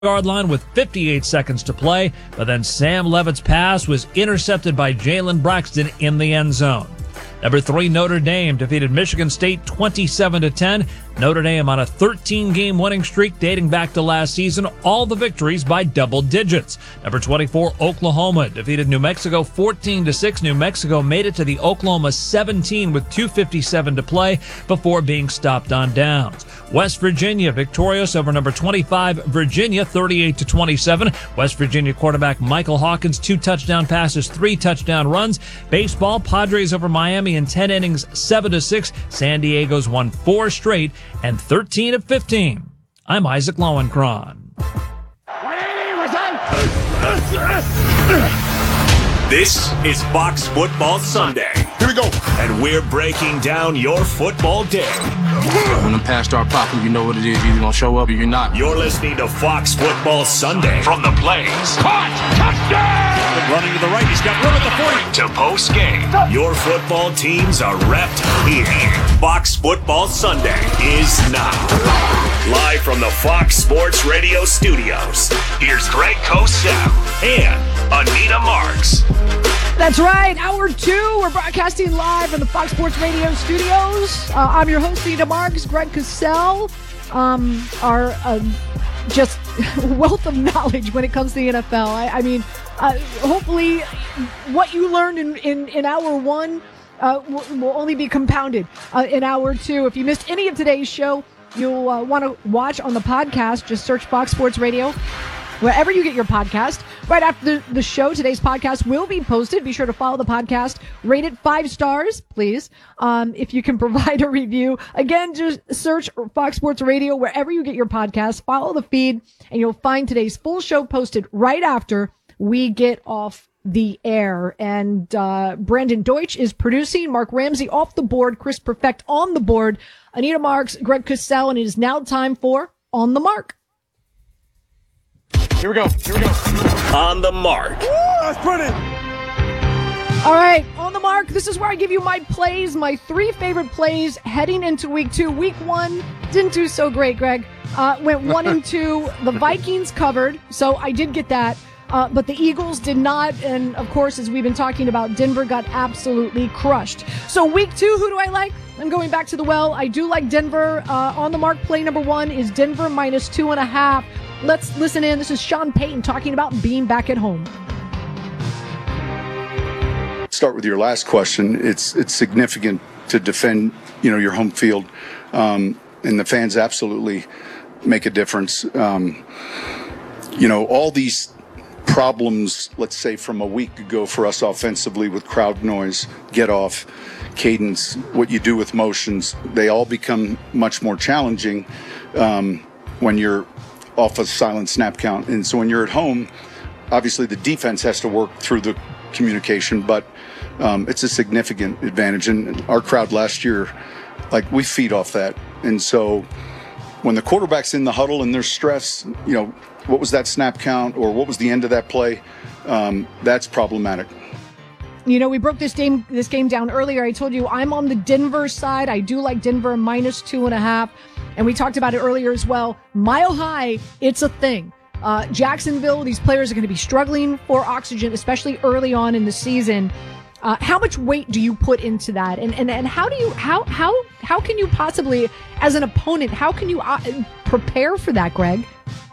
yard line with 58 seconds to play, but then Sam Levitt's pass was intercepted by Jalen Braxton in the end zone. Number 3, Notre Dame defeated Michigan State 27-10. Notre Dame on a 13-game winning streak dating back to last season, all the victories by double digits. Number 24, Oklahoma defeated New Mexico 14-6. New Mexico made it to the Oklahoma 17 with 2:57 to play before being stopped on downs. West Virginia victorious over number 25, Virginia 38-27. West Virginia quarterback Michael Hawkins, 2 touchdown passes, 3 touchdown runs. Baseball, Padres over Miami in 10 innings, 7-6. San Diego's won 4 straight and 13 of 15. I'm Isaac Lowenkron. This is Fox Football Sunday. Here we go. And we're breaking down your football day. When I'm past our popping, you know what it is. You're either going to show up or you're not. You're listening to Fox Football Sunday. From the plays. Caught! Touchdown! Running to the right. He's got room at the 40. To post game. Your football teams are repped here. Fox Football Sunday is now. Live from the Fox Sports Radio studios. Here's Greg Cosell and Anita Marks. That's right. Hour 2. We're broadcasting live from the Fox Sports Radio studios. I'm your host, Anita Marks. Greg Cosell, our just wealth of knowledge when it comes to the NFL. I mean, hopefully what you learned in hour 1 will only be compounded in hour 2. If you missed any of today's show, you'll want to watch on the podcast. Just search Fox Sports Radio wherever you get your podcast. Right after the show, today's podcast will be posted. Be sure to follow the podcast. Rate it 5 stars, please. If you can provide a review. Again, just search Fox Sports Radio wherever you get your podcast. Follow the feed, and you'll find today's full show posted right after we get off the air. And Brandon Deutsch is producing. Mark Ramsey off the board. Chris Perfect on the board. Anita Marks, Greg Cosell, and it is now time for On the Mark. Here we go. On the mark. Woo, that's pretty. All right, on the mark. This is where I give you my plays, my 3 favorite plays heading into week 2. Week 1 didn't do so great, Greg. Went 1-2. The Vikings covered, so I did get that. But the Eagles did not. And, of course, as we've been talking about, Denver got absolutely crushed. So week 2, who do I like? I'm going back to the well. I do like Denver. On the mark, play number 1 is Denver minus 2.5. Let's listen in. This is Sean Payton talking about being back at home. Start with your last question. It's significant to defend, your home field, and the fans absolutely make a difference. All these problems, let's say from a week ago for us offensively with crowd noise, get off, cadence, what you do with motions, they all become much more challenging when you're off a silent snap count. And so when you're at home, obviously the defense has to work through the communication, but it's a significant advantage. And our crowd last year, we feed off that. And so when the quarterback's in the huddle and there's stress, what was that snap count or what was the end of that play? That's problematic. We broke this game down earlier. I told you I'm on the Denver side. I do like Denver minus 2.5. And we talked about it earlier as well. Mile High, it's a thing. Jacksonville, these players are going to be struggling for oxygen, especially early on in the season. How much weight do you put into that? And how can you possibly, as an opponent, how can you prepare for that, Greg?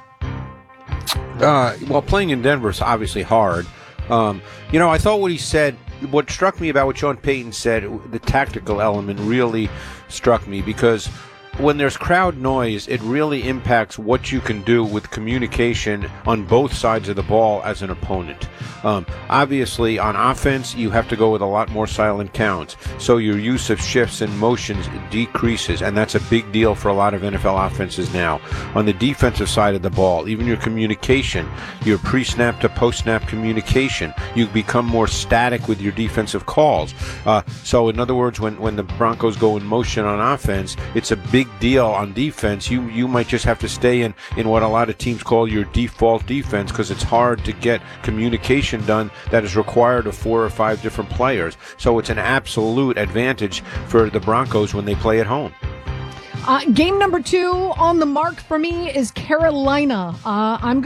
Well, playing in Denver is obviously hard. I thought what struck me about what Sean Payton said, the tactical element really struck me because when there's crowd noise, it really impacts what you can do with communication on both sides of the ball as an opponent. Obviously, on offense, you have to go with a lot more silent counts. So your use of shifts and motions decreases, and that's a big deal for a lot of NFL offenses now. On the defensive side of the ball, even your communication, your pre-snap to post-snap communication, you become more static with your defensive calls. So in other words, when the Broncos go in motion on offense, it's a big deal on defense. You might just have to stay in what a lot of teams call your default defense because it's hard to get communication done that is required of 4 or 5 different players. So it's an absolute advantage for the Broncos when they play at home. Game number 2 on the mark for me is Carolina. I'm